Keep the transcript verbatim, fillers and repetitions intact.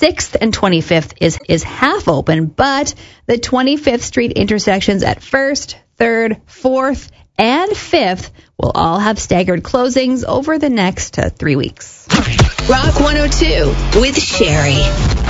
sixth and twenty-fifth is, is half open, but the twenty-fifth Street intersections at first, third, fourth, and fifth will all have staggered closings over the next uh, three weeks. Rock one oh two with Sherry.